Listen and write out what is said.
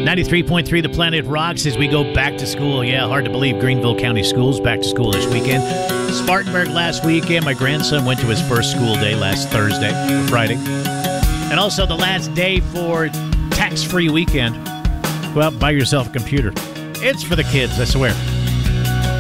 93.3 The Planet rocks as we go back to school. Yeah, hard to believe Greenville County Schools back to school this weekend. Spartanburg last weekend. My grandson went to his first school day last Friday. And also the last day for tax-free weekend. Go out and buy yourself a computer. It's for the kids, I swear.